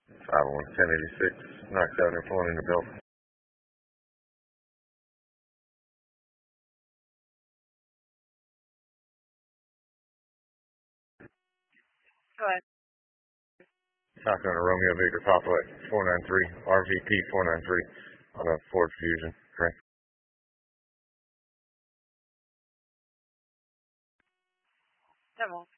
501-1086, knocked out and pulling in the building. Go ahead. Knocked on a Romeo Victor Papa at 493, RVP 493 on a Ford Fusion. Correct. Demo.